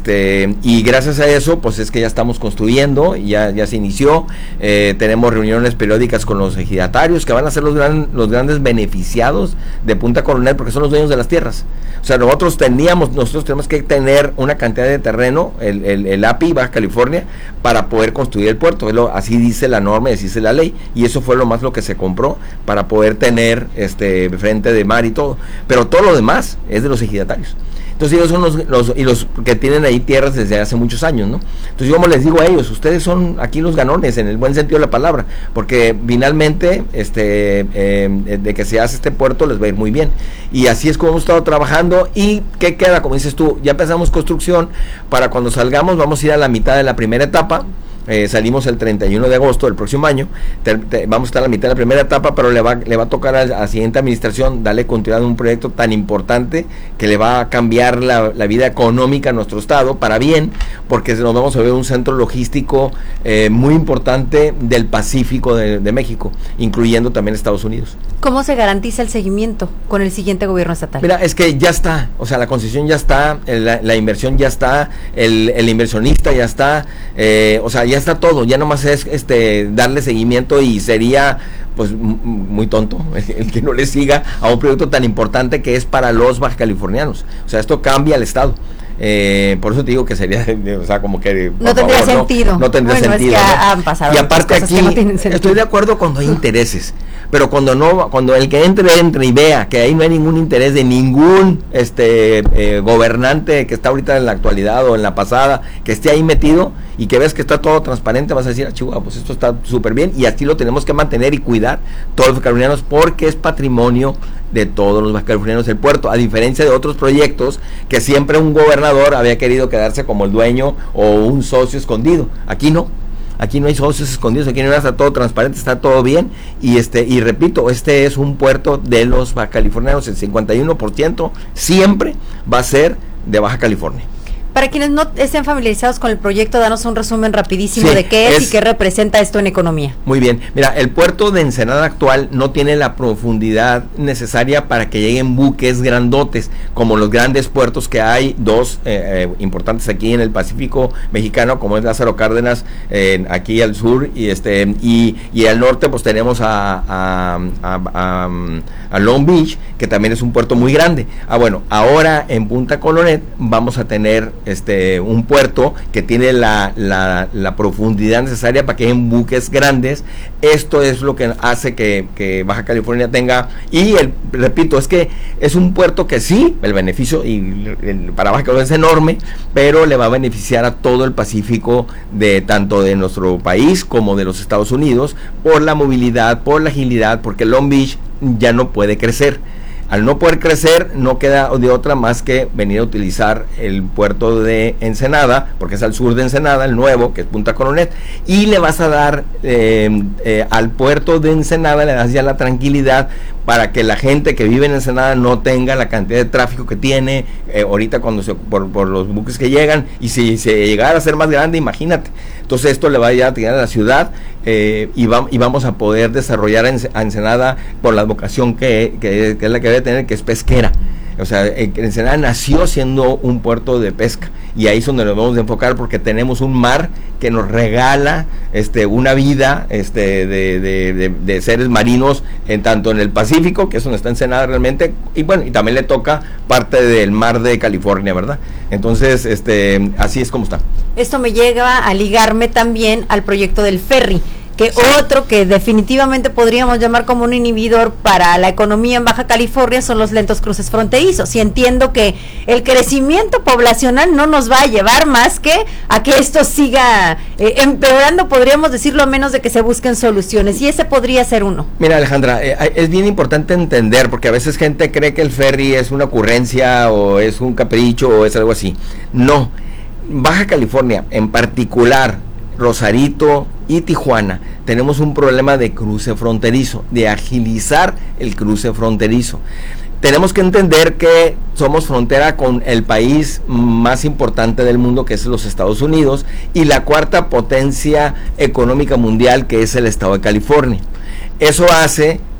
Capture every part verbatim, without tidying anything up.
este y gracias a eso pues es que ya estamos construyendo, ya, ya se inició, eh, tenemos reuniones periódicas con los ejidatarios que van a ser los, gran, los grandes beneficiados de Punta Colonet porque son los dueños de las tierras. O sea, nosotros teníamos, nosotros tenemos que tener una cantidad de terreno, el, el, el A P I Baja California, para poder construir el puerto. Lo, así dice la norma, así dice la ley, y eso fue lo más lo que se compró para poder tener este frente de mar y todo. Pero todo lo demás es de los ejidatarios. Entonces ellos son los, los y los que tienen ahí tierras desde hace muchos años, ¿no? Entonces yo como les digo a ellos, ustedes son aquí los ganones en el buen sentido de la palabra, porque finalmente este eh, de que se hace este puerto les va a ir muy bien. Y así es como hemos estado trabajando. ¿Y qué queda? Como dices tú, ya empezamos construcción, para cuando salgamos vamos a ir a la mitad de la primera etapa. Eh, salimos el treinta y uno de agosto del próximo año, te, te, vamos a estar a la mitad de la primera etapa, pero le va, le va a tocar a, a la siguiente administración darle continuidad a un proyecto tan importante que le va a cambiar la, la vida económica a nuestro estado para bien, porque nos vamos a ver un centro logístico eh, muy importante del Pacífico de, de México, incluyendo también Estados Unidos. ¿Cómo se garantiza el seguimiento con el siguiente gobierno estatal? Mira, es que ya está, o sea, la concesión ya está, el, la, la inversión ya está, el, el inversionista ya está, eh, o sea, ya está todo, ya nomás es este darle seguimiento, y sería pues muy tonto el que no le siga a un proyecto tan importante que es para los bajacalifornianos. O sea, esto cambia el estado. Eh, por eso te digo que sería, o sea, como que no tendría favor, sentido. No, no tendría bueno, sentido. Es que ¿no? han pasado y aparte aquí, que no tienen sentido. Estoy de acuerdo cuando hay intereses, pero cuando no, cuando el que entre entre y vea que ahí no hay ningún interés de ningún este eh, gobernante que está ahorita en la actualidad o en la pasada, que esté ahí metido, y que ves que está todo transparente, vas a decir, ah, Chihuahua, pues esto está súper bien, y así lo tenemos que mantener y cuidar todos los bajacalifornianos, porque es patrimonio de todos los bajacalifornianos el puerto, a diferencia de otros proyectos que siempre un gobernador había querido quedarse como el dueño o un socio escondido. Aquí no, aquí no hay socios escondidos, aquí no está todo transparente, está todo bien, y este y repito, este es un puerto de los bajacalifornianos, el cincuenta y uno por ciento siempre va a ser de Baja California. Para quienes no estén familiarizados con el proyecto, danos un resumen rapidísimo sí, de qué es, es y qué representa esto en economía. Muy bien, mira, el puerto de Ensenada actual no tiene la profundidad necesaria para que lleguen buques grandotes, como los grandes puertos que hay, dos eh, eh, importantes aquí en el Pacífico mexicano, como es Lázaro Cárdenas, eh, aquí al sur, y este y, y al norte pues tenemos a, a, a, a, a Long Beach, que también es un puerto muy grande. Ah, bueno, ahora en Punta Colonet vamos a tener este un puerto que tiene la, la, la profundidad necesaria para que hayan buques grandes. Esto es lo que hace que, que Baja California tenga, y el, repito, es que es un puerto que sí, el beneficio y el, para Baja California es enorme, pero le va a beneficiar a todo el Pacífico, de tanto de nuestro país como de los Estados Unidos, por la movilidad, por la agilidad, porque Long Beach ya no puede crecer. Al no poder crecer, no queda de otra más que venir a utilizar el puerto de Ensenada, porque es al sur de Ensenada, el nuevo, que es Punta Colonet, y le vas a dar eh, eh, al puerto de Ensenada, le das ya la tranquilidad para que la gente que vive en Ensenada no tenga la cantidad de tráfico que tiene eh, ahorita cuando se, por, por los buques que llegan, y si se llegara a ser más grande, imagínate. Entonces esto le va a ya a tirar a la ciudad, eh, y, va, y vamos a poder desarrollar a Ensenada por la vocación que, que, que es la que debe tener, que es pesquera. O sea, Ensenada nació siendo un puerto de pesca, y ahí es donde nos vamos a enfocar, porque tenemos un mar que nos regala este una vida este de, de, de, de seres marinos, en tanto en el Pacífico, que es donde está Ensenada realmente, y bueno, y también le toca parte del mar de California, ¿verdad? Entonces, este así es como está. Esto me llega a ligarme también al proyecto del ferry, que sí. Otro que definitivamente podríamos llamar como un inhibidor para la economía en Baja California son los lentos cruces fronterizos, y entiendo que el crecimiento poblacional no nos va a llevar más que a que esto siga eh, empeorando, podríamos decirlo, a menos de que se busquen soluciones, y ese podría ser uno. Mira, Alejandra, eh, es bien importante entender, porque a veces gente cree que el ferry es una ocurrencia, o es un capricho, o es algo así. No, Baja California en particular, Rosarito y Tijuana, tenemos un problema de cruce fronterizo, de agilizar el cruce fronterizo. Tenemos que entender que somos frontera con el país más importante del mundo, que es los Estados Unidos, y la cuarta potencia económica mundial, que es el estado de California. Eso hace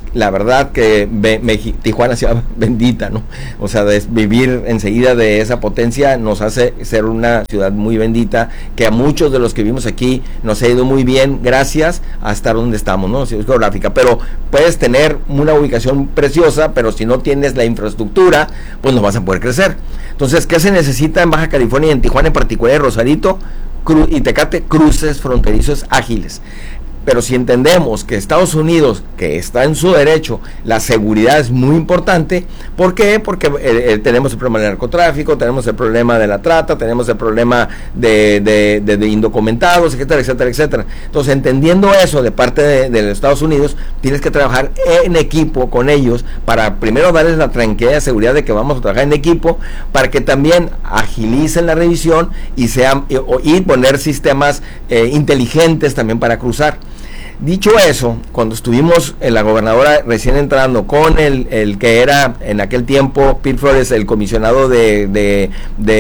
la verdad que me, me, Tijuana ciudad bendita, ¿no? O sea, de vivir enseguida de esa potencia nos hace ser una ciudad muy bendita, que a muchos de los que vivimos aquí nos ha ido muy bien gracias a estar donde estamos, ¿no? Es geográfica, pero puedes tener una ubicación preciosa, pero si no tienes la infraestructura, pues no vas a poder crecer. Entonces, ¿qué se necesita en Baja California y en Tijuana en particular, en Rosarito Cru- y Tecate? Cruces fronterizos ágiles. Pero si entendemos que Estados Unidos, que está en su derecho, la seguridad es muy importante. ¿Por qué? Porque eh, eh, tenemos el problema del narcotráfico, tenemos el problema de la trata, tenemos el problema de, de, de, de indocumentados, etcétera, etcétera, etcétera. Entonces, entendiendo eso de parte de, de los Estados Unidos, tienes que trabajar en equipo con ellos para primero darles la tranquilidad y seguridad de que vamos a trabajar en equipo, para que también agilicen la revisión y, sean, y, y poner sistemas eh, inteligentes también para cruzar. Dicho eso, cuando estuvimos en la gobernadora recién entrando con el, el que era en aquel tiempo Pete Flores, el comisionado de, de,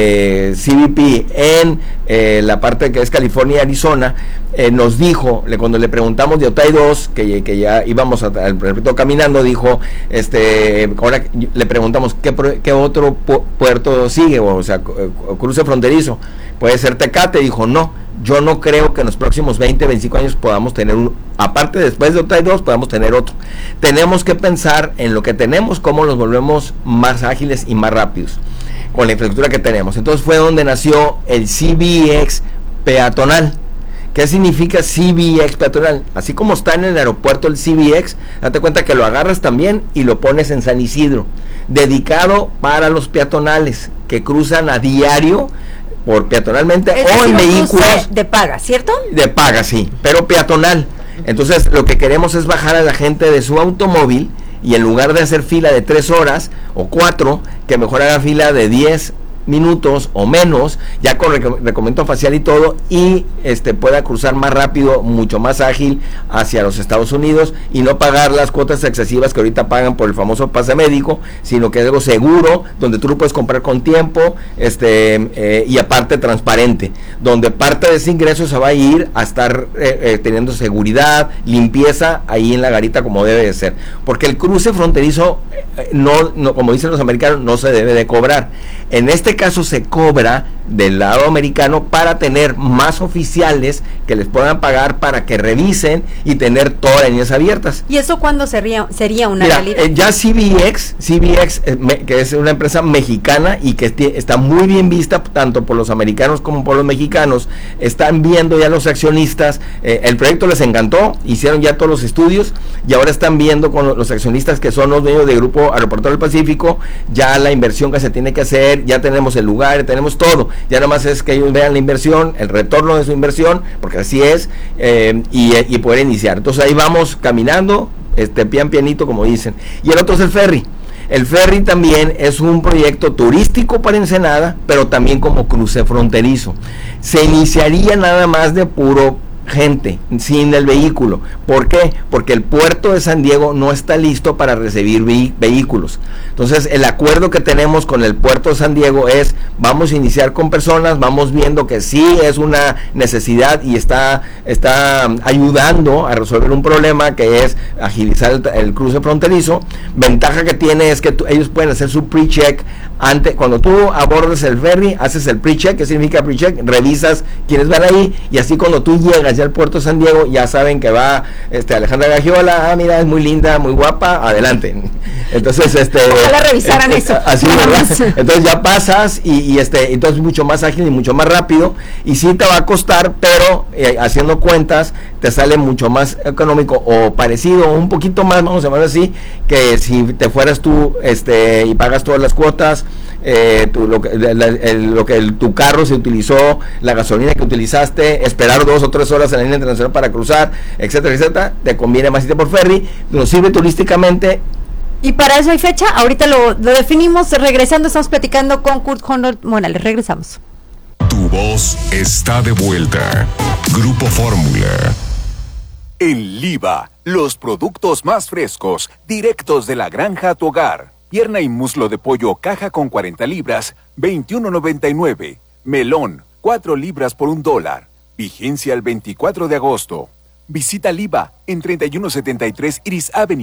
de C B P en eh, la parte que es California y Arizona, eh, nos dijo, le, cuando le preguntamos de Otay dos, que, que ya íbamos a, al repito, caminando, dijo, este, ahora le preguntamos qué, qué otro pu- puerto sigue, o, o sea, cruce fronterizo, puede ser Tecate, dijo no. Yo no creo que en los próximos veinte, veinticinco años podamos tener un, aparte después de Otay dos, podamos tener otro. Tenemos que pensar en lo que tenemos, cómo los volvemos más ágiles y más rápidos, con la infraestructura que tenemos. Entonces fue donde nació el C B X peatonal. ¿Qué significa C B X peatonal? Así como está en el aeropuerto el C B X, date cuenta que lo agarras también y lo pones en San Isidro, dedicado para los peatonales que cruzan a diario, por peatonalmente es o en vehículos de paga, ¿cierto? De paga, sí, pero peatonal. Entonces lo que queremos es bajar a la gente de su automóvil y en lugar de hacer fila de tres horas o cuatro, que mejor haga fila de diez minutos o menos, ya con rec- reconocimiento facial y todo, y este pueda cruzar más rápido, mucho más ágil hacia los Estados Unidos y no pagar las cuotas excesivas que ahorita pagan por el famoso pase médico, sino que es algo seguro, donde tú lo puedes comprar con tiempo, este eh, y aparte transparente, donde parte de ese ingreso se va a ir a estar eh, eh, teniendo seguridad, limpieza ahí en la garita como debe de ser, porque el cruce fronterizo eh, no, no, como dicen los americanos, no se debe de cobrar. En este caso se cobra del lado americano para tener más oficiales que les puedan pagar para que revisen y tener todas las líneas abiertas. ¿Y eso cuándo sería, sería una Mira, realidad? Eh, ya C B X, C B X eh, me, que es una empresa mexicana y que t- está muy bien vista tanto por los americanos como por los mexicanos, están viendo ya los accionistas, eh, el proyecto les encantó, hicieron ya todos los estudios y ahora están viendo con los accionistas que son los dueños del Grupo Aeroportuario del Pacífico, ya la inversión que se tiene que hacer, ya tenemos el lugar, tenemos todo, ya nada más es que ellos vean la inversión, el retorno de su inversión, porque así es, eh, y, y poder iniciar. Entonces ahí vamos caminando, este pian pianito como dicen. Y el otro es el ferry. El ferry también es un proyecto turístico para Ensenada, pero también como cruce fronterizo. Se iniciaría nada más de puro gente, sin el vehículo. ¿Por qué? Porque el puerto de San Diego no está listo para recibir ve- vehículos. Entonces, el acuerdo que tenemos con el puerto de San Diego es, vamos a iniciar con personas, vamos viendo que sí es una necesidad y está, está ayudando a resolver un problema que es agilizar el, el cruce fronterizo. Ventaja que tiene es que tú, ellos pueden hacer su pre-check antes, cuando tú abordes el ferry, haces el pre-check. ¿Qué significa pre-check? Revisas quiénes van ahí y así cuando tú llegas ya al puerto de San Diego, ya saben que va este Alejandra Gagiola, ah, mira, es muy linda, muy guapa, adelante. Entonces, este... Ojalá revisaran eh, eso. Así, ¿verdad? Entonces ya pasas y, y este, entonces mucho más ágil y mucho más rápido, y sí te va a costar, pero eh, haciendo cuentas, te sale mucho más económico o parecido, un poquito más, vamos a llamarlo así, que si te fueras tú este y pagas todas las cuotas, eh, tu, lo que, la, el, lo que el, tu carro se utilizó, la gasolina que utilizaste, esperar dos o tres horas en la línea internacional para cruzar, etcétera, etcétera, te conviene más irte por ferry, nos sirve turísticamente. Y para eso hay fecha, ahorita lo, lo definimos, regresando estamos platicando con Kurt Honnold Morales, regresamos. Tu voz está de vuelta. Grupo Fórmula. En Liva, los productos más frescos, directos de la granja a tu hogar. Pierna y muslo de pollo caja con cuarenta libras, veintiuno noventa y nueve. Melón, cuatro libras por un dólar. Vigencia el veinticuatro de agosto. Visita Liva en treinta y uno setenta y tres Iris Avenue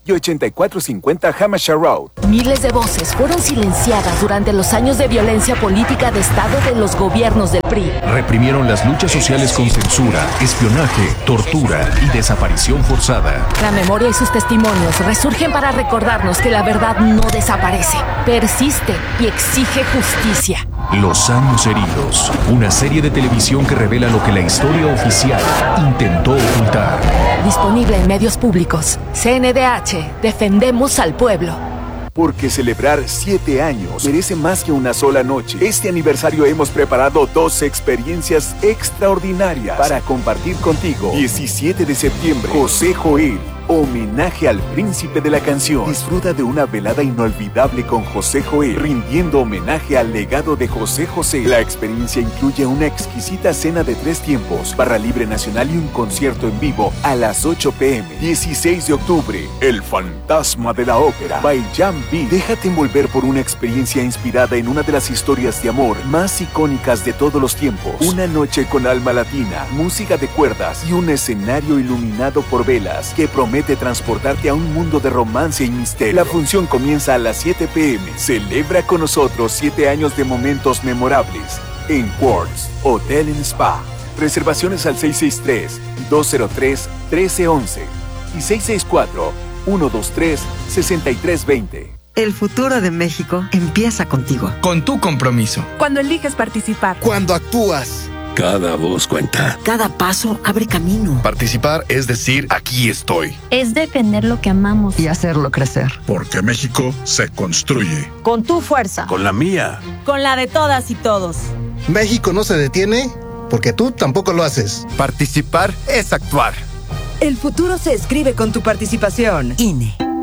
y ochenta y cuatro cincuenta Hampshire Road. Miles de voces fueron silenciadas durante los años de violencia política de Estado de los gobiernos del P R I. Reprimieron las luchas sociales con censura, espionaje, tortura y desaparición forzada. La memoria y sus testimonios resurgen para recordarnos que la verdad no desaparece, persiste y exige justicia. Los años heridos, una serie de televisión que revela lo que la historia oficial intentó ocultar. Disponible en medios públicos. C N D H, defendemos al pueblo. Porque celebrar siete años merece más que una sola noche. Este aniversario hemos preparado dos experiencias extraordinarias para compartir contigo. diecisiete de septiembre, José Joel, homenaje al príncipe de la canción. Disfruta de una velada inolvidable con José Joel, rindiendo homenaje al legado de José José. La experiencia incluye una exquisita cena de tres tiempos, barra libre nacional y un concierto en vivo a las ocho pe eme. dieciséis de octubre, El fantasma de la ópera, by Jan B. Déjate envolver por una experiencia inspirada en una de las historias de amor más icónicas de todos los tiempos. Una noche con alma latina, música de cuerdas y un escenario iluminado por velas que promete transportarte a un mundo de romance y misterio. La función comienza a las siete pe eme. Celebra con nosotros siete años de momentos memorables en Quartz Hotel and Spa. Reservaciones al seis seis tres, dos cero tres, uno tres uno uno y seis seis cuatro, uno dos tres, seis tres dos cero. El futuro de México empieza contigo. Con tu compromiso. Cuando eliges participar. Cuando actúas. Cada voz cuenta. Cada paso abre camino. Participar es decir, aquí estoy. Es defender lo que amamos. Y hacerlo crecer. Porque México se construye. Con tu fuerza. Con la mía. Con la de todas y todos. México no se detiene porque tú tampoco lo haces. Participar es actuar. El futuro se escribe con tu participación. I N E.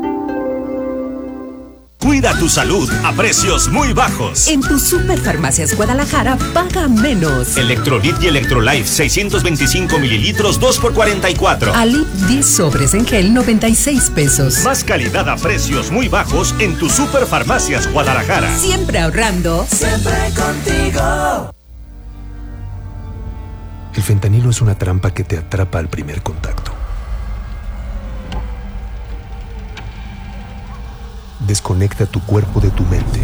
Cuida tu salud a precios muy bajos. En tu Superfarmacias Guadalajara paga menos. Electrolit y Electrolife seiscientos veinticinco mililitros, dos por cuarenta y cuatro. Alip diez sobres en gel, noventa y seis pesos. Más calidad a precios muy bajos en tu Superfarmacias Guadalajara. Siempre ahorrando. Siempre contigo. El fentanilo es una trampa que te atrapa al primer contacto. Desconecta tu cuerpo de tu mente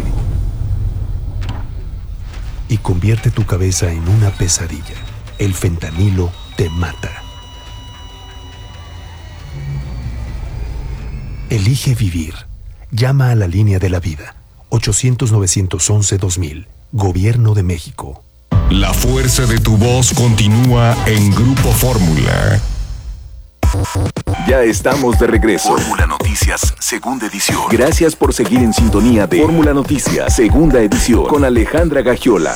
y convierte tu cabeza en una pesadilla. El fentanilo te mata. Elige vivir. Llama a la línea de la vida. ochocientos, novecientos once, dos mil. Gobierno de México. La fuerza de tu voz continúa en Grupo Fórmula. Ya estamos de regreso. Fórmula Noticias, segunda edición. Gracias por seguir en sintonía de Fórmula Noticias, segunda edición, con Alejandra Gagiola.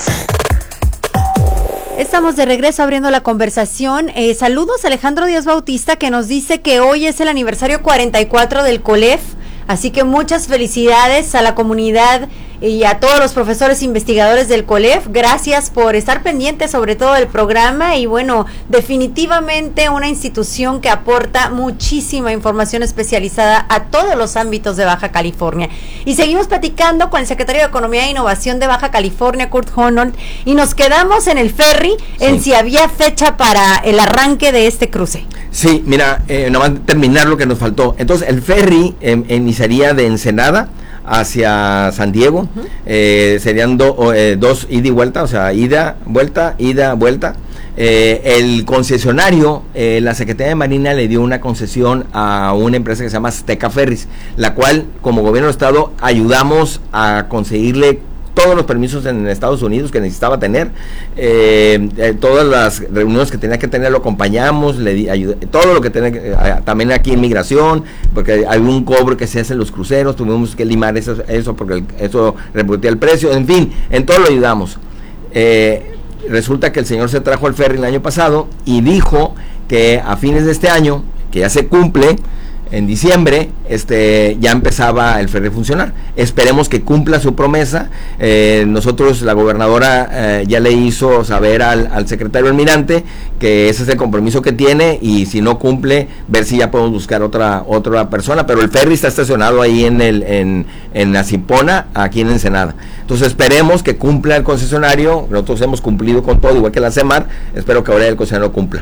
Estamos de regreso abriendo la conversación. Eh, saludos a Alejandro Díaz Bautista, que nos dice que hoy es el aniversario cuarenta y cuatro del COLEF. Así que muchas felicidades a la comunidad y a todos los profesores investigadores del COLEF. Gracias por estar pendientes sobre todo del programa y bueno, definitivamente una institución que aporta muchísima información especializada a todos los ámbitos de Baja California. Y seguimos platicando con el secretario de Economía e Innovación de Baja California, Kurt Honold, y nos quedamos en el ferry, sí. en si había fecha para el arranque de este cruce. Sí, mira, eh, nomás terminar lo que nos faltó. Entonces, el ferry eh, iniciaría de Ensenada hacia San Diego, uh-huh. eh, serían do, eh, dos ida y vuelta, o sea, ida, vuelta, ida, vuelta. Eh, el concesionario, eh, la Secretaría de Marina le dio una concesión a una empresa que se llama Azteca Ferries, la cual, como gobierno de estado, ayudamos a conseguirle todos los permisos en Estados Unidos que necesitaba tener, eh, eh, todas las reuniones que tenía que tener lo acompañamos, le di, ayuda, todo lo que tenía que, eh, también aquí en migración, porque hay un cobro que se hace en los cruceros, tuvimos que limar eso, eso porque el, eso repercutía el precio, en fin, en todo lo ayudamos. Eh, resulta que el señor se trajo al ferry el año pasado y dijo que a fines de este año, que ya se cumple, en diciembre, este, ya empezaba el ferry a funcionar. Esperemos que cumpla su promesa. Eh, nosotros, la gobernadora, eh, ya le hizo saber al, al secretario almirante que ese es el compromiso que tiene y si no cumple, ver si ya podemos buscar otra otra persona. Pero el ferry está estacionado ahí en el en, en la Cipona, aquí en Ensenada. Entonces esperemos que cumpla el concesionario. Nosotros hemos cumplido con todo, igual que la CEMAR. Espero que ahora el concesionario cumpla.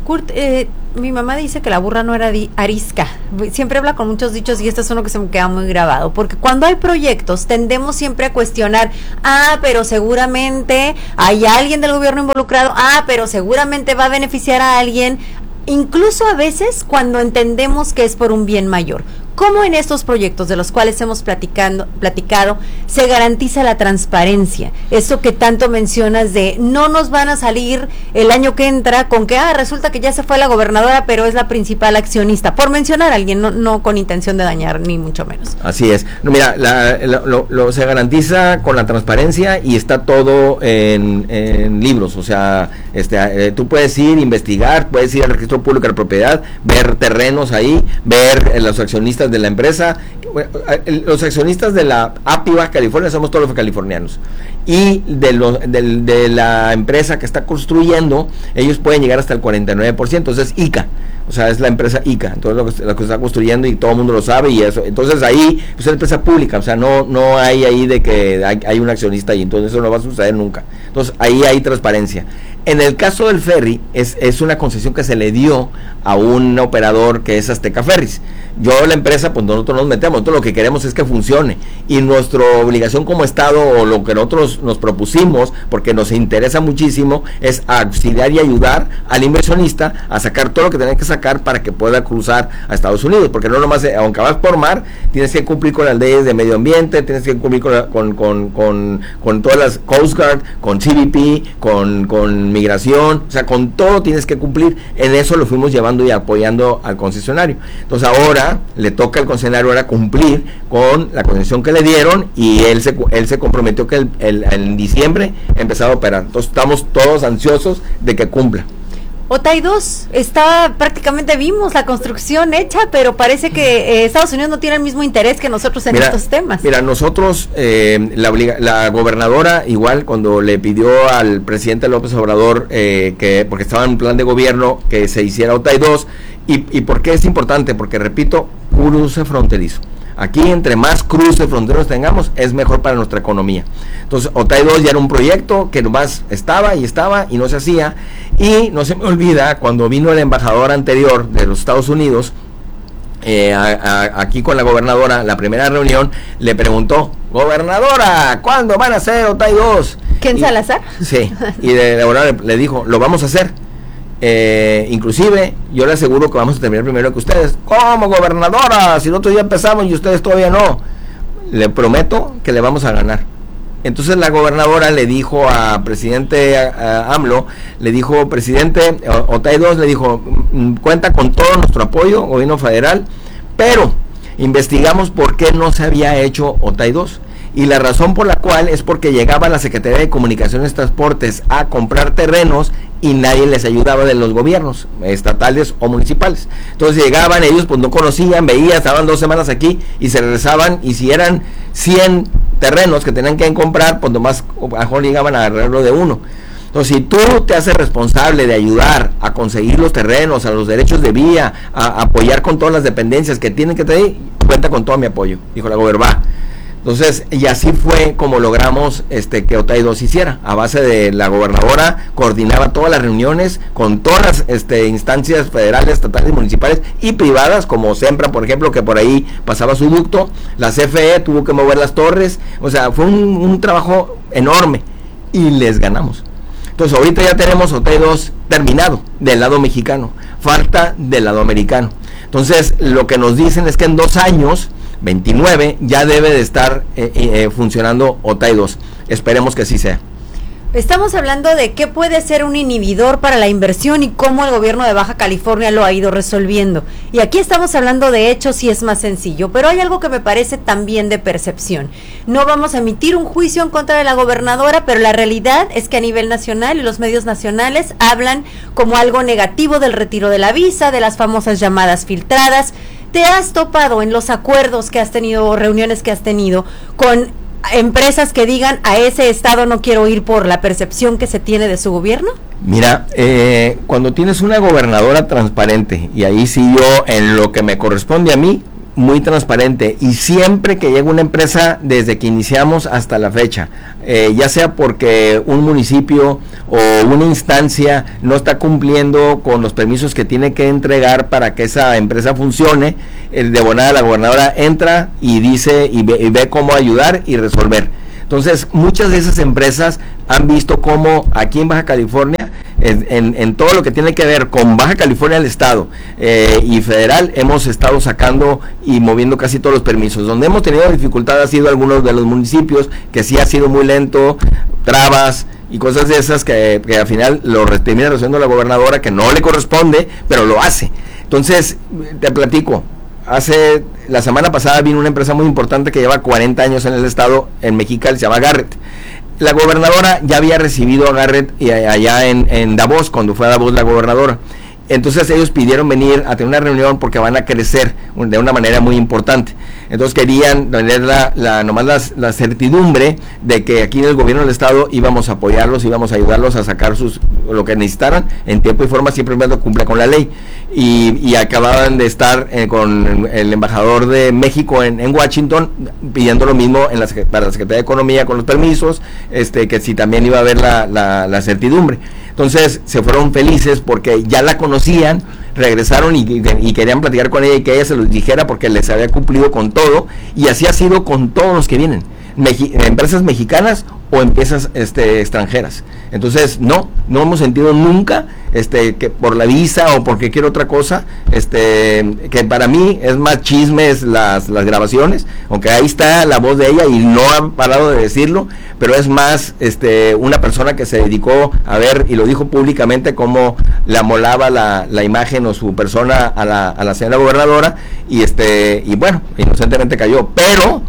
Kurt, eh, mi mamá dice que la burra no era di- arisca. Siempre habla con muchos dichos y este es uno que se me queda muy grabado. Porque cuando hay proyectos tendemos siempre a cuestionar, ah, pero seguramente hay alguien del gobierno involucrado, ah, pero seguramente va a beneficiar a alguien. Incluso a veces cuando entendemos que es por un bien mayor. ¿Cómo en estos proyectos de los cuales hemos platicando, platicado se garantiza la transparencia? Eso que tanto mencionas de no nos van a salir el año que entra con que ah, resulta que ya se fue la gobernadora, pero es la principal accionista, por mencionar a alguien, no, no con intención de dañar, ni mucho menos. Así es. No, mira, la, la, lo, lo se garantiza con la transparencia y está todo en, en libros, o sea, este, eh, tú puedes ir, investigar, puedes ir al registro público de la propiedad, ver terrenos ahí, ver eh, los accionistas de la empresa. Los accionistas de la A P I Baja California somos todos los californianos, y de, los, de, de la empresa que está construyendo, ellos pueden llegar hasta el cuarenta y nueve por ciento, entonces I C A, o sea, es la empresa I C A, entonces lo que, lo que está construyendo y todo el mundo lo sabe, y eso, entonces ahí, pues es empresa pública, o sea, no no hay ahí de que hay, hay un accionista y entonces eso no va a suceder nunca, entonces ahí hay transparencia. En el caso del ferry, es, es una concesión que se le dio a un operador que es Azteca Ferries. Yo, la empresa, pues nosotros nos metemos, nosotros lo que queremos es que funcione, y nuestra obligación como Estado, o lo que nosotros nos propusimos, porque nos interesa muchísimo, es auxiliar y ayudar al inversionista a sacar todo lo que tiene que sacar para que pueda cruzar a Estados Unidos, porque no nomás, aunque vas por mar, tienes que cumplir con las leyes de medio ambiente, tienes que cumplir con, la, con, con, con, con todas las Coast Guard, con C B P, con, con migración, o sea, con todo tienes que cumplir. En eso lo fuimos llevando y apoyando al concesionario. Entonces ahora le toca al concesionario ahora cumplir con la concesión que le dieron, y él se él se comprometió que el, el, en diciembre empezaba a operar. Entonces estamos todos ansiosos de que cumpla. Otay dos, está prácticamente, vimos la construcción hecha, pero parece que eh, Estados Unidos no tiene el mismo interés que nosotros en mira, estos temas. Mira, nosotros, eh, la, la gobernadora, igual, cuando le pidió al presidente López Obrador, eh, que porque estaba en un plan de gobierno, que se hiciera Otay dos, y, y ¿por qué es importante? Porque, repito, cruce fronterizo. Aquí, entre más cruces fronteros tengamos, es mejor para nuestra economía. Entonces, Otay dos ya era un proyecto que nomás estaba y estaba y no se hacía. Y no se me olvida, cuando vino el embajador anterior de los Estados Unidos, eh, a, a, aquí con la gobernadora, la primera reunión, le preguntó, gobernadora, ¿cuándo van a hacer Otay dos? ¿Quién, Salazar? Sí, y de, de verdad le, le dijo, lo vamos a hacer. Eh, inclusive yo le aseguro que vamos a terminar primero que ustedes. ¿Cómo, gobernadora? Si nosotros ya empezamos y ustedes todavía no. Le prometo que le vamos a ganar. Entonces la gobernadora le dijo a presidente a, a AMLO, le dijo, presidente, Otay dos, le dijo, cuenta con todo nuestro apoyo, gobierno federal, pero investigamos por qué no se había hecho Otay dos. Y la razón por la cual es porque llegaba la Secretaría de Comunicaciones y Transportes a comprar terrenos y nadie les ayudaba de los gobiernos estatales o municipales. Entonces llegaban, ellos pues no conocían, veían, estaban dos semanas aquí y se regresaban, y si eran cien terrenos que tenían que comprar, pues nomás a lo mejor llegaban a arreglo de uno. Entonces, si tú te haces responsable de ayudar a conseguir los terrenos, a los derechos de vía, a, a apoyar con todas las dependencias que tienen que tener, cuenta con todo mi apoyo, dijo la gobernadora. Entonces, y así fue como logramos este que Otay dos hiciera, a base de la gobernadora, coordinaba todas las reuniones con todas las este, instancias federales, estatales, municipales y privadas, como Sempra, por ejemplo, que por ahí pasaba su ducto, la C F E tuvo que mover las torres, o sea, fue un, un trabajo enorme, y les ganamos. Entonces, ahorita ya tenemos Otay dos terminado, del lado mexicano, falta del lado americano. Entonces, lo que nos dicen es que en dos años, veintinueve, ya debe de estar eh, eh, funcionando Otay dos. Esperemos que así sea. Estamos hablando de qué puede ser un inhibidor para la inversión y cómo el gobierno de Baja California lo ha ido resolviendo. Y aquí estamos hablando de hechos y es más sencillo, pero hay algo que me parece también de percepción. No vamos a emitir un juicio en contra de la gobernadora, pero la realidad es que a nivel nacional y los medios nacionales hablan como algo negativo del retiro de la visa, de las famosas llamadas filtradas. ¿Te has topado en los acuerdos que has tenido o reuniones que has tenido con empresas que digan a ese estado no quiero ir por la percepción que se tiene de su gobierno? Mira, eh, cuando tienes una gobernadora transparente, y ahí sí yo, en lo que me corresponde a mí, muy transparente y siempre que llega una empresa, desde que iniciamos hasta la fecha, eh, ya sea porque un municipio o una instancia no está cumpliendo con los permisos que tiene que entregar para que esa empresa funcione, el de Bonada, la gobernadora entra y dice y ve, y ve cómo ayudar y resolver. Entonces, muchas de esas empresas han visto cómo aquí en Baja California, en, en, en todo lo que tiene que ver con Baja California, el Estado eh, y federal, hemos estado sacando y moviendo casi todos los permisos. Donde hemos tenido dificultad ha sido algunos de los municipios, que sí ha sido muy lento, trabas y cosas de esas que, que al final lo termina resolviendo la gobernadora, que no le corresponde, pero lo hace. Entonces, te platico. Hace, la semana pasada vino una empresa muy importante que lleva cuarenta años en el estado, en Mexicali, se llama Garrett. La gobernadora ya había recibido a Garrett y allá en, en Davos, cuando fue a Davos la gobernadora. Entonces ellos pidieron venir a tener una reunión porque van a crecer de una manera muy importante. Entonces querían tener la, la, nomás la, la certidumbre de que aquí en el gobierno del estado íbamos a apoyarlos, íbamos a ayudarlos a sacar sus lo que necesitaran en tiempo y forma, siempre cuando cumpla con la ley. Y, y acababan de estar eh, con el embajador de México en, en Washington pidiendo lo mismo en la, para la Secretaría de Economía con los permisos, este que si también iba a haber la, la, la certidumbre. Entonces se fueron felices porque ya la conocían, regresaron y, y, y querían platicar con ella y que ella se los dijera porque les había cumplido con todo, y así ha sido con todos los que vienen, Meji- empresas mexicanas o empresas este, extranjeras. Entonces no, no hemos sentido nunca este que por la visa o porque quiero otra cosa, este que para mí es más chismes las, las grabaciones, aunque ahí está la voz de ella y no han parado de decirlo, pero es más este una persona que se dedicó a ver, y lo dijo públicamente, cómo le amolaba la, la imagen o su persona a la, a la señora gobernadora, y este y bueno, inocentemente cayó, pero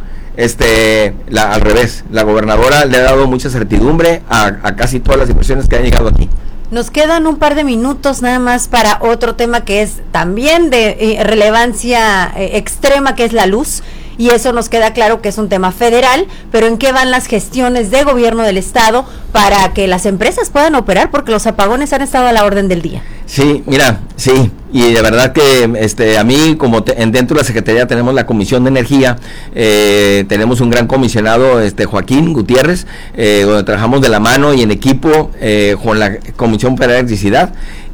este la, al revés, la gobernadora le ha dado mucha certidumbre a, a casi todas las inversiones que han llegado aquí. Nos quedan un par de minutos nada más para otro tema que es también de eh, relevancia eh, extrema, que es la luz, y eso nos queda claro que es un tema federal, pero ¿en qué van las gestiones de gobierno del estado para que las empresas puedan operar? Porque los apagones han estado a la orden del día. Sí, mira, sí, y de verdad que este a mí, como te, en, dentro de la Secretaría tenemos la Comisión de Energía, eh, tenemos un gran comisionado, este Joaquín Gutiérrez, eh, donde trabajamos de la mano y en equipo eh, con la Comisión Federal de Electricidad,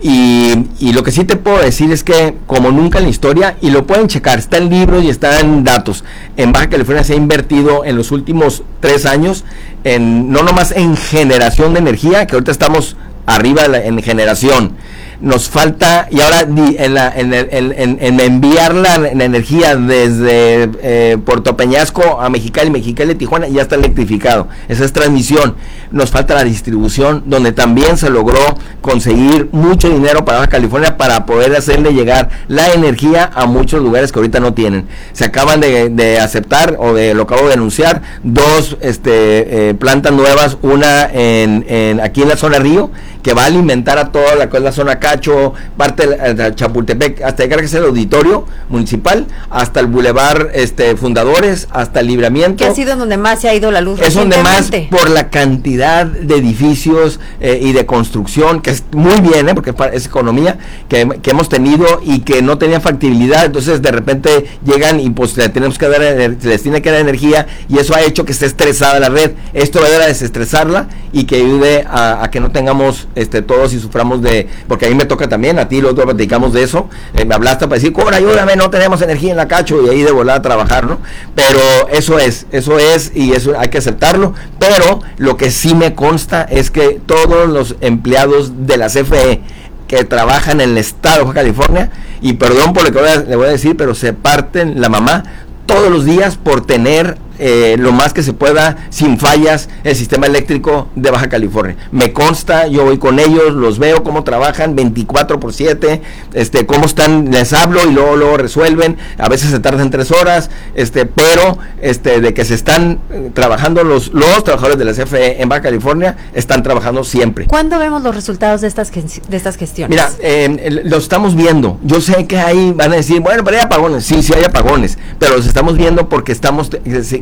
y, y lo que sí te puedo decir es que como nunca en la historia, y lo pueden checar, está en libros y está en datos, en Baja California se ha invertido en los últimos tres años, en no nomás en generación de energía, que ahorita estamos arriba la, en generación, nos falta, y ahora en, la, en, el, en, en enviar la, la energía desde eh, Puerto Peñasco a Mexicali, Mexicali, Tijuana, ya está electrificado, esa es transmisión. Nos falta la distribución, donde también se logró conseguir mucho dinero para Baja California para poder hacerle llegar la energía a muchos lugares que ahorita no tienen. Se acaban de, de aceptar, o de lo acabo de anunciar, dos este, eh, plantas nuevas, una en, en aquí en la zona Río, que va a alimentar a toda la, la zona Cacho, parte de Chapultepec, hasta llegar a el auditorio municipal, hasta el bulevar este, Fundadores, hasta el Libramiento. Que ha sido donde más se ha ido la luz. Es donde más, por la cantidad de edificios eh, y de construcción, que es muy bien, eh, porque es economía, que, que hemos tenido y que no tenían factibilidad, entonces de repente llegan y pues le tenemos que dar, les tiene que dar energía, y eso ha hecho que esté estresada la red. Esto va a ayudar a desestresarla y que ayude a, a que no tengamos este todos y suframos de, porque a mí me toca también, a ti los dos platicamos de eso, eh, me hablaste para decir, cobra, ayúdame, no tenemos energía en la Cacho, y ahí de volar a trabajar, ¿no? Pero eso es, eso es, y eso hay que aceptarlo, pero lo que sí me consta es que todos los empleados de la C F E que trabajan en el estado de Baja California, y perdón por lo que voy a, le voy a decir, pero se parten la mamá todos los días por tener eh, lo más que se pueda, sin fallas, el sistema eléctrico de Baja California. Me consta, yo voy con ellos, los veo cómo trabajan veinticuatro por siete, este, cómo están, les hablo y luego, luego resuelven, a veces se tardan tres horas, este, pero este, de que se están eh, trabajando los, los trabajadores de la C F E en Baja California, están trabajando siempre. ¿Cuándo vemos los resultados de estas, de estas gestiones? Mira, eh, lo estamos viendo, yo sé que ahí van a decir, bueno, pero hay apagones, sí, sí hay apagones, pero los estamos viendo porque estamos,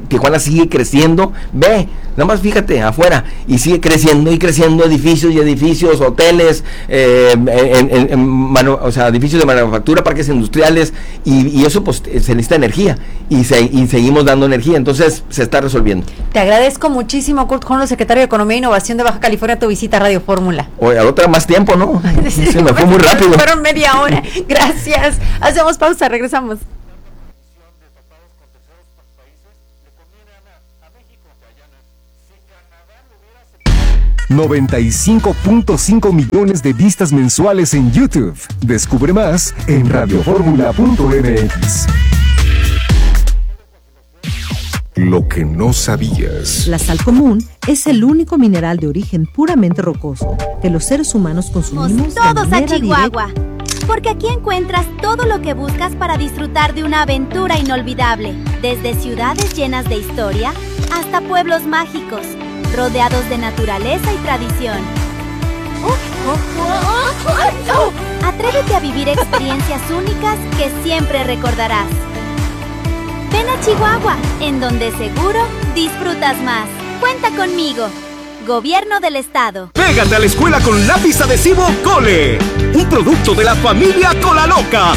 Tijuana sigue creciendo, ve, nada más fíjate afuera, y sigue creciendo y creciendo, edificios y edificios, hoteles, eh, en, en, en manu, o sea, edificios de manufactura, parques industriales, y, y eso pues se necesita energía, y, se, y seguimos dando energía, entonces se está resolviendo. Te agradezco muchísimo, Kurt Conlo, secretario de Economía e Innovación de Baja California, tu visita a Radio Fórmula. Oye, a otra más tiempo, ¿no? Se me fue muy rápido. Fueron media hora, gracias. Hacemos pausa, regresamos. noventa y cinco punto cinco millones de vistas mensuales en YouTube. Descubre más en radioformula punto m x. Lo que no sabías. La sal común es el único mineral de origen puramente rocoso que los seres humanos consumimos todos de a manera Chihuahua. directa. Porque aquí encuentras todo lo que buscas para disfrutar de una aventura inolvidable. Desde ciudades llenas de historia hasta pueblos mágicos, rodeados de naturaleza y tradición. Atrévete a vivir experiencias únicas que siempre recordarás. Ven a Chihuahua, en donde seguro disfrutas más. Cuenta conmigo. Gobierno del Estado. Pégate a la escuela con lápiz adhesivo Cole, un producto de la familia Colaloca.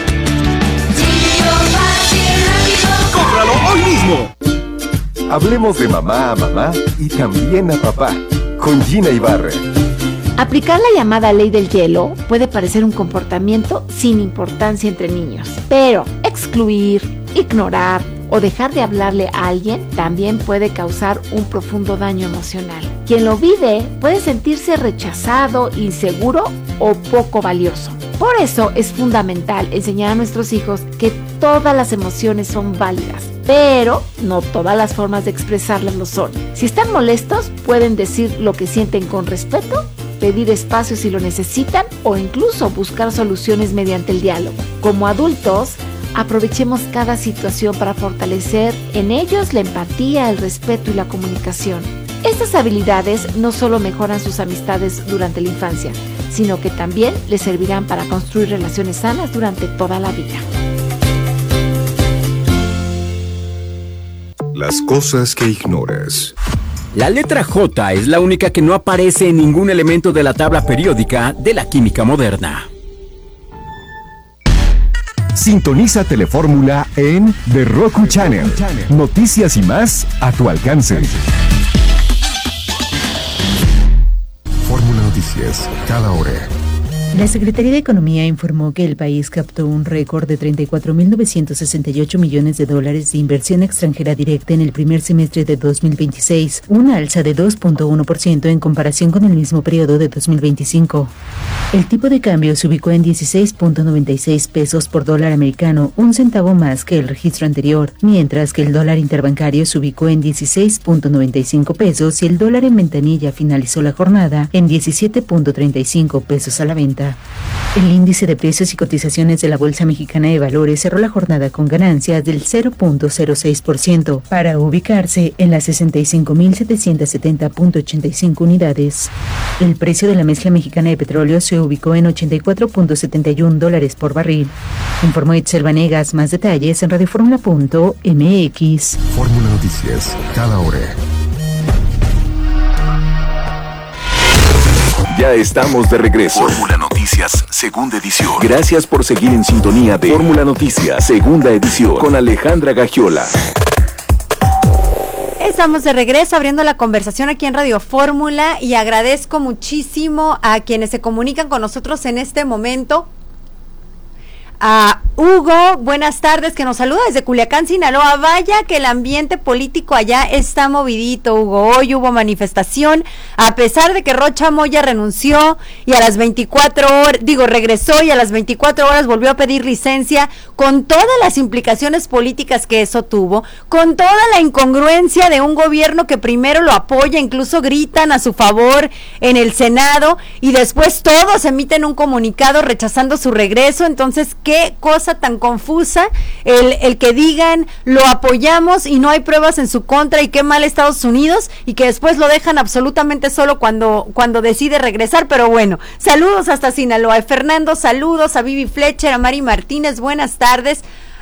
¡Cómpralo hoy mismo! Hablemos de mamá a mamá y también a papá, con Gina Ibarra. Aplicar la llamada ley del hielo puede parecer un comportamiento sin importancia entre niños, pero excluir, ignorar o dejar de hablarle a alguien también puede causar un profundo daño emocional. Quien lo vive puede sentirse rechazado, inseguro o poco valioso. Por eso es fundamental enseñar a nuestros hijos que todas las emociones son válidas, pero no todas las formas de expresarlas lo son. Si están molestos, pueden decir lo que sienten con respeto, pedir espacio si lo necesitan o incluso buscar soluciones mediante el diálogo. Como adultos, aprovechemos cada situación para fortalecer en ellos la empatía, el respeto y la comunicación. Estas habilidades no solo mejoran sus amistades durante la infancia, sino que también les servirán para construir relaciones sanas durante toda la vida. Las cosas que ignoras. La letra J es la única que no aparece en ningún elemento de la tabla periódica de la química moderna. Sintoniza Telefórmula en The Roku Channel. Noticias y más a tu alcance. Fórmula Noticias, cada hora. La Secretaría de Economía informó que el país captó un récord de treinta y cuatro mil novecientos sesenta y ocho millones de dólares de inversión extranjera directa en el primer semestre de dos mil veintiséis, una alza de dos punto uno por ciento en comparación con el mismo periodo de dos mil veinticinco. El tipo de cambio se ubicó en dieciséis punto noventa y seis pesos por dólar americano, un centavo más que el registro anterior, mientras que el dólar interbancario se ubicó en dieciséis punto noventa y cinco pesos y el dólar en ventanilla finalizó la jornada en diecisiete punto treinta y cinco pesos a la venta. El índice de precios y cotizaciones de la Bolsa Mexicana de Valores cerró la jornada con ganancias del cero punto cero seis por ciento para ubicarse en las sesenta y cinco mil setecientos setenta punto ochenta y cinco unidades. El precio de la mezcla mexicana de petróleo se ubicó en ochenta y cuatro punto setenta y uno dólares por barril. Informó Itzel Vanegas. Más detalles en radioformula punto m x. Fórmula Noticias, cada hora. Ya estamos de regreso. Fórmula Noticias, segunda edición. Gracias por seguir en sintonía de Fórmula Noticias, segunda edición, con Alejandra Gagiola. Estamos de regreso abriendo la conversación aquí en Radio Fórmula y agradezco muchísimo a quienes se comunican con nosotros en este momento. A Hugo, buenas tardes, que nos saluda desde Culiacán, Sinaloa. Vaya que el ambiente político allá está movidito, Hugo. Hoy hubo manifestación, a pesar de que Rocha Moya renunció y a las veinticuatro horas, digo, regresó y a las veinticuatro horas volvió a pedir licencia, con todas las implicaciones políticas que eso tuvo, con toda la incongruencia de un gobierno que primero lo apoya, incluso gritan a su favor en el Senado y después todos emiten un comunicado rechazando su regreso. Entonces, qué cosa tan confusa el, el que digan lo apoyamos y no hay pruebas en su contra y qué mal Estados Unidos, y que después lo dejan absolutamente solo cuando, cuando decide regresar. Pero bueno, saludos hasta Sinaloa. Fernando, saludos a Vivi Fletcher, a Mari Martínez, buenas tardes.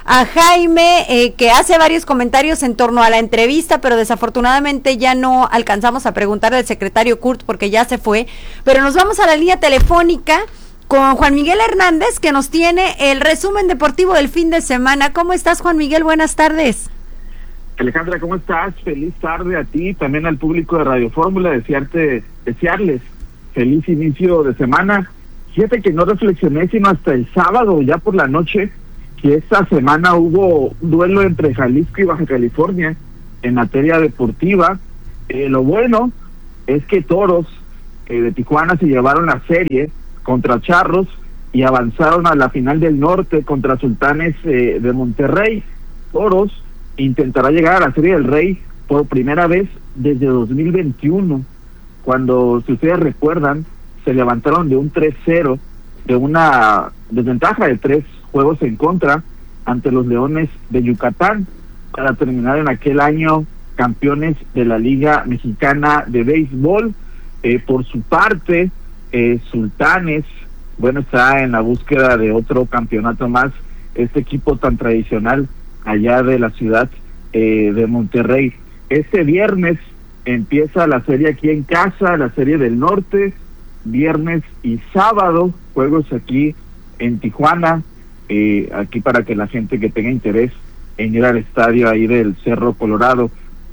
a Jaime, eh, que hace varios comentarios en torno a la entrevista, pero desafortunadamente ya no alcanzamos a preguntarle al secretario Kurt porque ya se fue, pero nos vamos a la línea telefónica con Juan Miguel Hernández, que nos tiene el resumen deportivo del fin de semana. ¿Cómo estás, Juan Miguel? Buenas tardes. Alejandra, ¿cómo estás? Feliz tarde a ti, también al público de Radio Fórmula, desearte, desearles feliz inicio de semana. Fíjate que no reflexioné sino hasta el sábado, ya por la noche, que esta semana hubo un duelo entre Jalisco y Baja California en materia deportiva. Eh, lo bueno es que Toros eh, de Tijuana se llevaron la serie contra Charros y avanzaron a la final del norte contra Sultanes eh, de Monterrey. Toros intentará llegar a la Serie del Rey por primera vez desde dos mil veintiuno, cuando, si ustedes recuerdan, se levantaron de un tres cero, de una desventaja de tres juegos en contra ante los Leones de Yucatán, para terminar en aquel año campeones de la Liga Mexicana de Béisbol. Eh, por su parte, eh, Sultanes, bueno, está en la búsqueda de otro campeonato más, este equipo tan tradicional allá de la ciudad eh, de Monterrey. Este viernes empieza la serie aquí en casa, la Serie del Norte, viernes y sábado, juegos aquí en Tijuana, eh, aquí para que la gente que tenga interés en ir al estadio ahí del Cerro Colorado.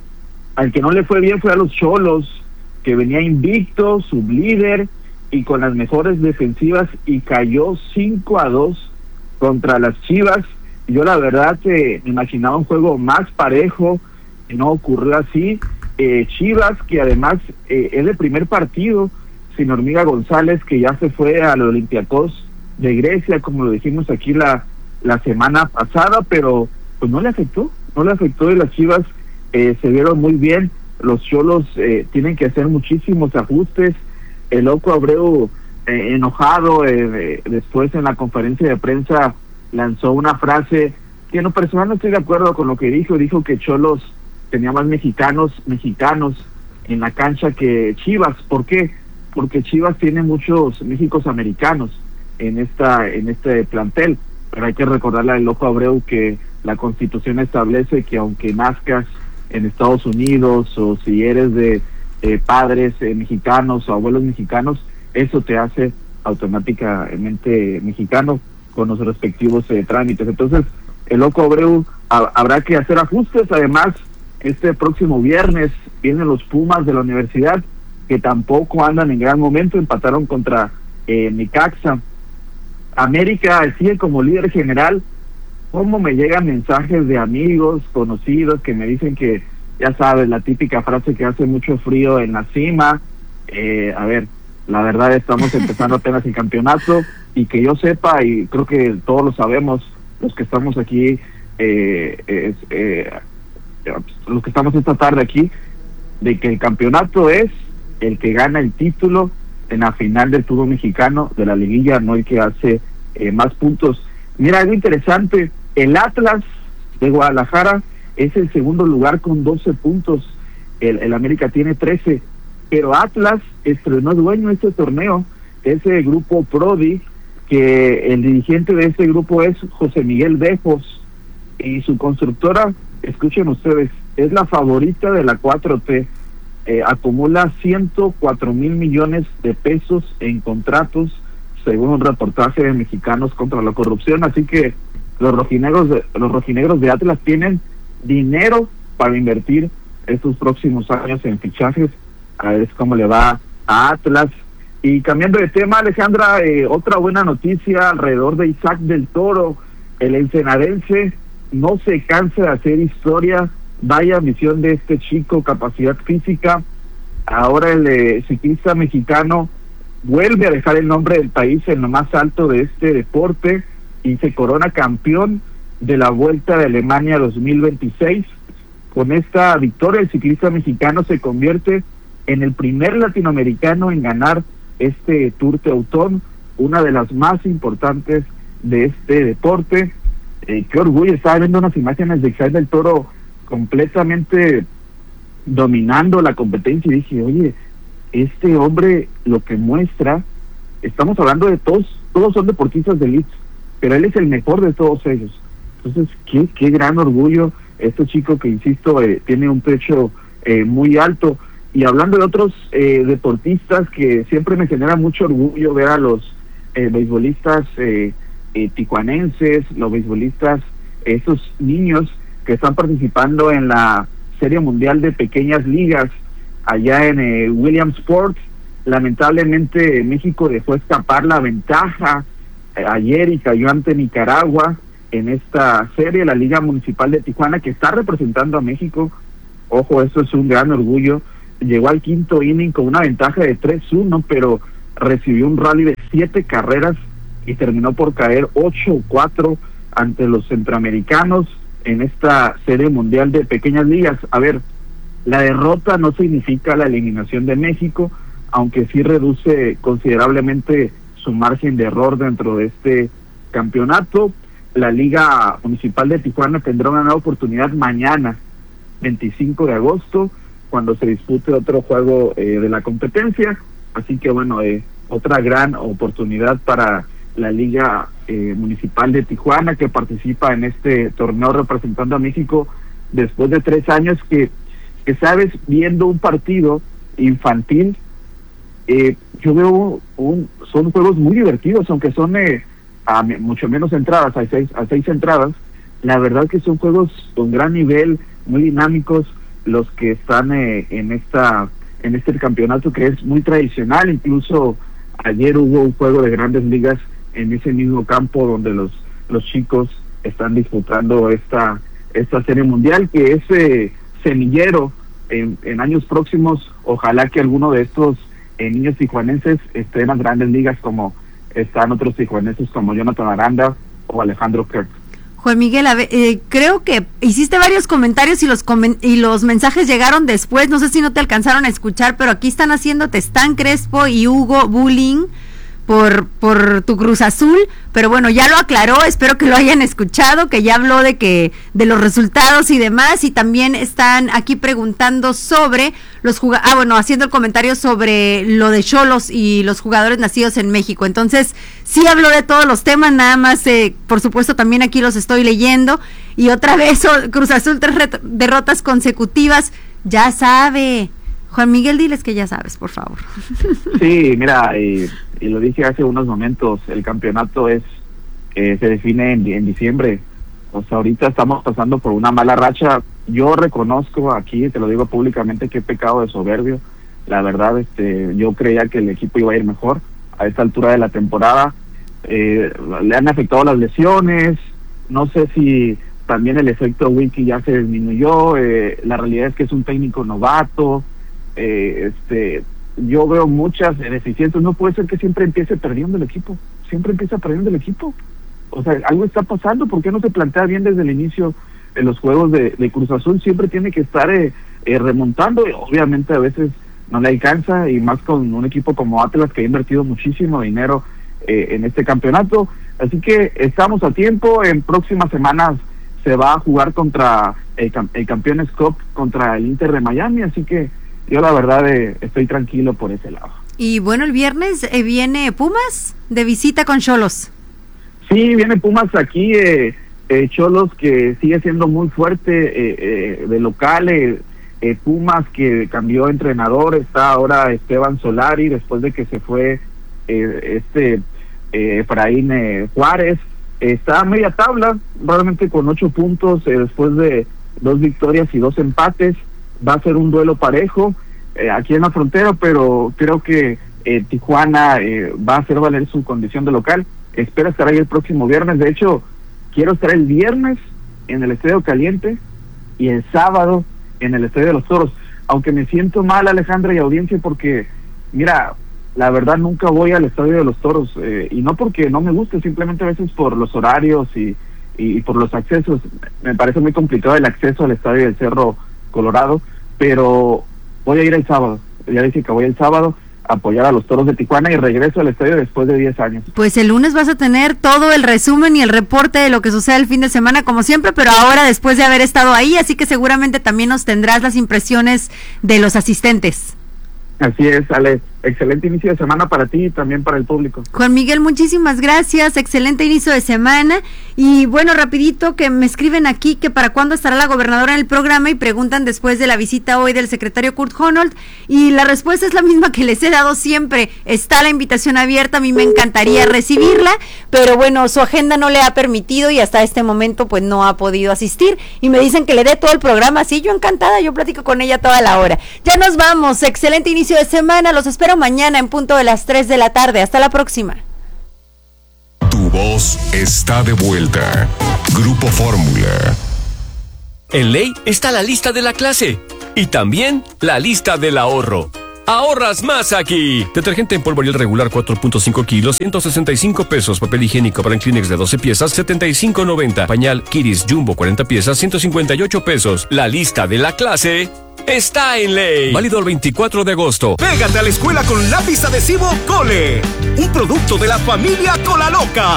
Al que no le fue bien fue a los Xolos, que venía invicto, sublíder y con las mejores defensivas, y cayó cinco a dos contra las Chivas. Yo la verdad eh, me imaginaba un juego más parejo, y no ocurrió así. Eh, Chivas, que además eh, es el primer partido sin Hormiga González, que ya se fue al Olympiacos de Grecia, como lo dijimos aquí la, la semana pasada, pero pues no le afectó, no le afectó, y las Chivas eh, se vieron muy bien. Los Xolos eh, tienen que hacer muchísimos ajustes. El Loco Abreu, eh, enojado, eh, después en la conferencia de prensa lanzó una frase que en lo personal no estoy de acuerdo con lo que dijo. Dijo que Xolos tenía más mexicanos mexicanos en la cancha que Chivas. ¿Por qué? Porque Chivas tiene muchos Méxicos americanos en esta en este plantel, pero hay que recordarle al Loco Abreu que la Constitución establece que aunque nazcas en Estados Unidos o si eres de eh, padres eh, mexicanos o abuelos mexicanos, eso te hace automáticamente mexicano con los respectivos eh, trámites. Entonces el Loco Abreu ha, habrá que hacer ajustes. Además, este próximo viernes vienen los Pumas de la universidad, que tampoco andan en gran momento, empataron contra eh, Necaxa. América sigue como líder general. ¿Cómo me llegan mensajes de amigos, conocidos, que me dicen que, ya sabes, la típica frase que hace mucho frío en la cima? Eh, a ver, la verdad estamos empezando apenas el campeonato, y que yo sepa, y creo que todos lo sabemos, los que estamos aquí, eh, eh, eh, los que estamos esta tarde aquí, de que el campeonato es el que gana el título en la final del fútbol mexicano de la liguilla, no el que hace eh, más puntos. Mira, algo interesante, el Atlas de Guadalajara es el segundo lugar con doce puntos, el, el América tiene trece, pero Atlas estrenó dueño este torneo, ese grupo Prodi, que el dirigente de este grupo es José Miguel Bejos, y su constructora, escuchen ustedes, es la favorita de la cuatro T, eh, acumula ciento cuatro mil millones de pesos en contratos, según un reportaje de Mexicanos contra la Corrupción. Así que los rojinegros de, los rojinegros de Atlas tienen dinero para invertir estos próximos años en fichajes. A ver cómo le va a Atlas. Y cambiando de tema, Alejandra, eh, otra buena noticia alrededor de Isaac del Toro, el ensenadense no se cansa de hacer historia. Vaya ambición de este chico, capacidad física. Ahora el eh, ciclista mexicano vuelve a dejar el nombre del país en lo más alto de este deporte y se corona campeón de la Vuelta de Alemania dos mil veintiséis. Con esta victoria, el ciclista mexicano se convierte en el primer latinoamericano en ganar este Tour Teutón, una de las más importantes de este deporte. Eh, qué orgullo, estaba viendo unas imágenes de Isaac del Toro completamente dominando la competencia y dije, oye, este hombre lo que muestra, estamos hablando de todos, todos son deportistas de elite, pero él es el mejor de todos ellos. Entonces, qué, qué gran orgullo este chico que, insisto, eh, tiene un techo eh, muy alto. Y hablando de otros eh, deportistas que siempre me genera mucho orgullo ver a los eh, beisbolistas eh, eh, tijuanenses, los beisbolistas, esos niños que están participando en la Serie Mundial de Pequeñas Ligas allá en eh, Williamsport. Lamentablemente México dejó escapar la ventaja eh, ayer y cayó ante Nicaragua en esta serie, la Liga Municipal de Tijuana, que está representando a México. Ojo, eso es un gran orgullo. Llegó al quinto inning con una ventaja de tres uno, pero recibió un rally de siete carreras y terminó por caer ocho cuatro ante los centroamericanos en esta Serie Mundial de Pequeñas Ligas. A ver, la derrota no significa la eliminación de México, aunque sí reduce considerablemente su margen de error dentro de este campeonato. La Liga Municipal de Tijuana tendrá una nueva oportunidad mañana, veinticinco de agosto, cuando se dispute otro juego eh, de la competencia. Así que bueno, eh, otra gran oportunidad para la Liga eh, Municipal de Tijuana, que participa en este torneo representando a México después de tres años que, que sabes, viendo un partido infantil, eh, yo veo un, son juegos muy divertidos, aunque son eh, a mucho menos entradas, a seis, a seis entradas. La verdad que son juegos con gran nivel, muy dinámicos, los que están eh, en esta en este campeonato, que es muy tradicional. Incluso ayer hubo un juego de Grandes Ligas en ese mismo campo donde los los chicos están disputando esta esta serie mundial, que es eh, semillero en, en años próximos. Ojalá que alguno de estos eh, niños tijuanenses estén en las Grandes Ligas, como están otros tijuanenses como Jonathan Aranda o Alejandro Kirk. Juan Miguel, a ver, eh, creo que hiciste varios comentarios y los comen- y los mensajes llegaron después. No sé si no te alcanzaron a escuchar, pero aquí están haciéndote Stan Crespo y Hugo bullying por por tu Cruz Azul, pero bueno, ya lo aclaró, espero que lo hayan escuchado, que ya habló de que de los resultados y demás. Y también están aquí preguntando sobre los jugadores, ah bueno, haciendo el comentario sobre lo de Xolos y los jugadores nacidos en México. Entonces, sí habló de todos los temas, nada más, eh, por supuesto, también aquí los estoy leyendo. Y otra vez, oh, Cruz Azul, tres ret- derrotas consecutivas, ya sabe. Juan Miguel, diles que ya sabes, por favor. Sí, mira, y, y lo dije hace unos momentos, el campeonato es eh, se define en, en diciembre. O sea, ahorita estamos pasando por una mala racha. Yo reconozco aquí, te lo digo públicamente, que he pecado de soberbio. La verdad, este, yo creía que el equipo iba a ir mejor a esta altura de la temporada. Eh, le han afectado las lesiones, no sé si también el efecto Wiki ya se disminuyó. Eh, la realidad es que es un técnico novato. Eh, este, yo veo muchas deficiencias. No puede ser que siempre empiece perdiendo el equipo, siempre empieza perdiendo el equipo. O sea, algo está pasando. ¿Por qué no se plantea bien desde el inicio en los juegos de, de Cruz Azul? Siempre tiene que estar eh, eh, remontando, y obviamente a veces no le alcanza, y más con un equipo como Atlas, que ha invertido muchísimo dinero eh, en este campeonato. Así que estamos a tiempo. En próximas semanas se va a jugar contra el, el Campeones Cup, contra el Inter de Miami, así que yo la verdad eh, estoy tranquilo por ese lado. Y bueno, el viernes eh, viene Pumas de visita con Xolos. Sí, viene Pumas aquí, eh, eh, Xolos, que sigue siendo muy fuerte eh, eh, de local. eh, eh, Pumas, que cambió entrenador, está ahora Esteban Solari, después de que se fue eh, este eh, Efraín eh, Juárez. Eh, está a media tabla, realmente con ocho puntos, eh, después de dos victorias y dos empates. Va a ser un duelo parejo eh, aquí en la frontera, pero creo que eh, Tijuana eh, va a hacer valer su condición de local. Espero estar ahí el próximo viernes. De hecho, quiero estar el viernes en el Estadio Caliente y el sábado en el Estadio de los Toros. Aunque me siento mal, Alejandra y audiencia, porque, mira, la verdad nunca voy al Estadio de los Toros, eh, y no porque no me guste, simplemente a veces por los horarios y, y, y por los accesos. Me parece muy complicado el acceso al Estadio del Cerro Colorado, pero voy a ir el sábado. Ya dije que voy el sábado a apoyar a los Toros de Tijuana y regreso al estadio después de diez años. Pues el lunes vas a tener todo el resumen y el reporte de lo que sucede el fin de semana, como siempre, pero ahora después de haber estado ahí, así que seguramente también nos tendrás las impresiones de los asistentes. Así es, Ale. excelente inicio de semana para ti y también para el público. Juan Miguel, muchísimas gracias, excelente inicio de semana. Y bueno, rapidito que me escriben aquí que para cuándo estará la gobernadora en el programa y preguntan después de la visita hoy del secretario Kurt Honold, y la respuesta es la misma que les he dado siempre: está la invitación abierta, a mí me encantaría recibirla, pero bueno, su agenda no le ha permitido y hasta este momento pues no ha podido asistir, y me dicen que le dé todo el programa. Sí, yo encantada, yo platico con ella toda la hora. Ya nos vamos, excelente inicio de semana, los espero mañana en punto de las tres de la tarde. Hasta la próxima. Tu voz está de vuelta. Grupo Fórmula. En ley está la lista de la clase y también la lista del ahorro. ¡Ahorras más aquí! Detergente en polvo Ariel regular cuatro punto cinco kilos, ciento sesenta y cinco pesos. Papel higiénico para Kleenex de doce piezas, setenta y cinco noventa. Pañal Kiris Jumbo cuarenta piezas, ciento cincuenta y ocho pesos. La lista de la clase está en ley. Válido el veinticuatro de agosto. Pégate a la escuela con lápiz adhesivo Cole, un producto de la familia Cola Loca.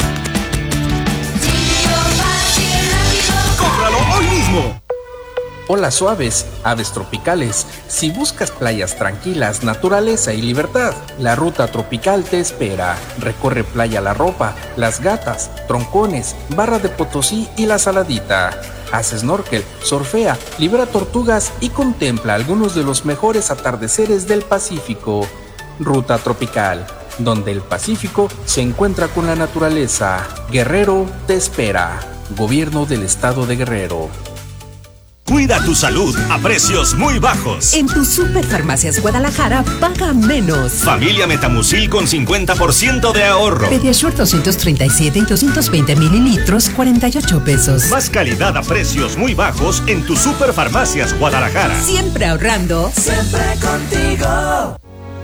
¡Cómpralo hoy mismo! Hola suaves, aves tropicales. Si buscas playas tranquilas, naturaleza y libertad, la ruta tropical te espera. Recorre Playa La Ropa, Las Gatas, Troncones, Barra de Potosí y La Saladita. Haz snorkel, surfea, libera tortugas y contempla algunos de los mejores atardeceres del Pacífico. Ruta tropical, donde el Pacífico se encuentra con la naturaleza. Guerrero te espera. Gobierno del Estado de Guerrero. Cuida tu salud a precios muy bajos. En tu Superfarmacias Guadalajara, paga menos. Familia Metamucil con cincuenta por ciento de ahorro. Pediasure doscientos treinta y siete y doscientos veinte mililitros, cuarenta y ocho pesos. Más calidad a precios muy bajos en tu Superfarmacias Guadalajara. Siempre ahorrando. Siempre contigo.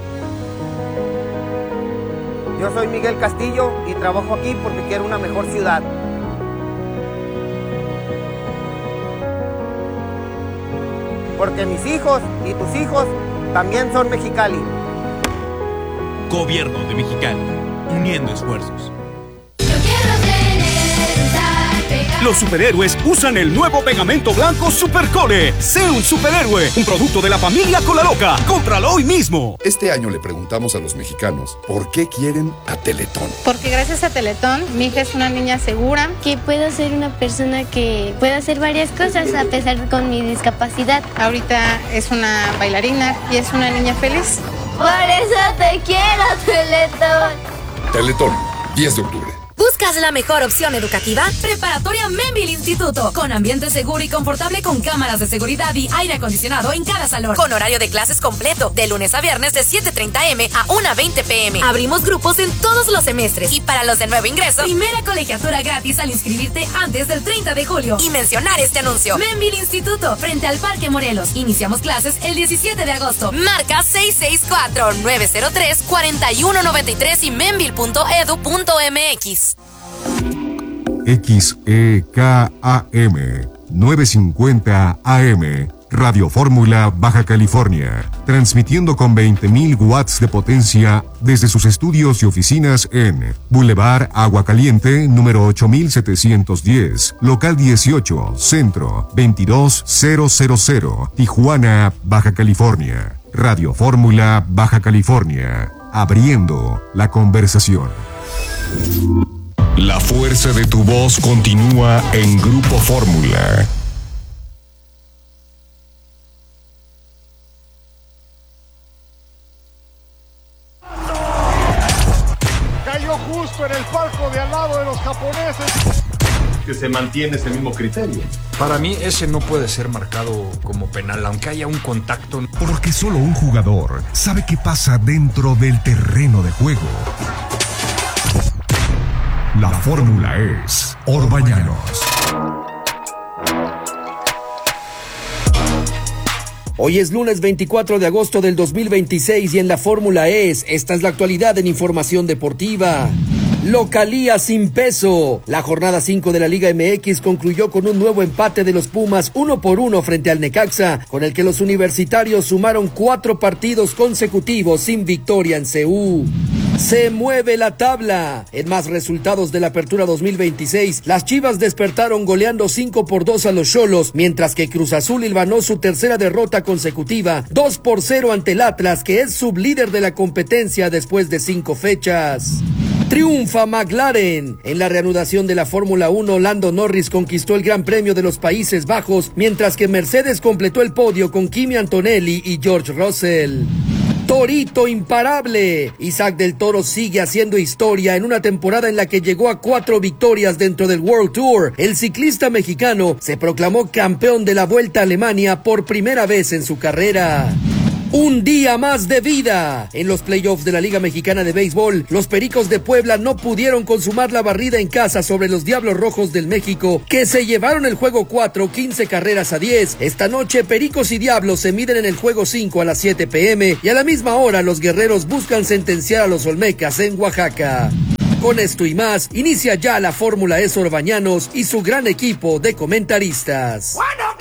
Yo soy Miguel Castillo y trabajo aquí porque quiero una mejor ciudad. Porque mis hijos y tus hijos también son Mexicali. Gobierno de Mexicali, uniendo esfuerzos. Los superhéroes usan el nuevo pegamento blanco Supercole. Sé un superhéroe, un producto de la familia Cola Loca. ¡Cómpralo hoy mismo! Este año le preguntamos a los mexicanos por qué quieren a Teletón. Porque gracias a Teletón, mi hija es una niña segura. Que puedo ser una persona que pueda hacer varias cosas a pesar de con mi discapacidad. Ahorita es una bailarina y es una niña feliz. Por eso te quiero, Teletón. Teletón, diez de octubre. ¿Buscas la mejor opción educativa? Preparatoria Membil Instituto, con ambiente seguro y confortable con cámaras de seguridad y aire acondicionado en cada salón. Con horario de clases completo, de lunes a viernes de siete treinta eme a una veinte peme. Abrimos grupos en todos los semestres y para los de nuevo ingreso, primera colegiatura gratis al inscribirte antes del treinta de julio. Y mencionar este anuncio. Membil Instituto, frente al Parque Morelos. Iniciamos clases el diecisiete de agosto. Marca seis seis cuatro, nueve cero tres, cuatro uno nueve tres y membil punto edu punto mx. X E K A M novecientos cincuenta A M, Radio Fórmula, Baja California, transmitiendo con veinte mil watts de potencia desde sus estudios y oficinas en Boulevard Agua Caliente, número ocho mil setecientos diez, local dieciocho, Centro, veintidós mil, Tijuana, Baja California. Radio Fórmula, Baja California, abriendo la conversación. La fuerza de tu voz continúa en Grupo Fórmula. Cayó justo en el palco de al lado de los japoneses. Que se mantiene ese mismo criterio. Para mí ese no puede ser marcado como penal, aunque haya un contacto. Porque solo un jugador sabe qué pasa dentro del terreno de juego. La fórmula es Orbañanos. Hoy es lunes veinticuatro de agosto del dos mil veintiséis y en la fórmula es, esta es la actualidad en información deportiva. Localía sin peso. La jornada cinco de la Liga M X concluyó con un nuevo empate de los Pumas uno por uno frente al Necaxa, con el que los universitarios sumaron cuatro partidos consecutivos sin victoria en C U. Se mueve la tabla. En más resultados de la Apertura dos mil veintiséis, las Chivas despertaron goleando cinco por dos a los Xolos, mientras que Cruz Azul hilvanó su tercera derrota consecutiva, dos por cero ante el Atlas, que es sublíder de la competencia después de cinco fechas. Triunfa McLaren. En la reanudación de la Fórmula uno, Lando Norris conquistó el Gran Premio de los Países Bajos, mientras que Mercedes completó el podio con Kimi Antonelli y George Russell. Torito imparable. Isaac del Toro sigue haciendo historia en una temporada en la que llegó a cuatro victorias dentro del World Tour. El ciclista mexicano se proclamó campeón de la Vuelta a Alemania por primera vez en su carrera. Un día más de vida. En los playoffs de la Liga Mexicana de Béisbol, los Pericos de Puebla no pudieron consumar la barrida en casa sobre los Diablos Rojos del México, que se llevaron el juego cuatro, quince carreras a diez. Esta noche, Pericos y Diablos se miden en el juego cinco a las siete pm y a la misma hora los guerreros buscan sentenciar a los Olmecas en Oaxaca. Con esto y más, inicia ya la Fórmula E Sor Bañanos y su gran equipo de comentaristas.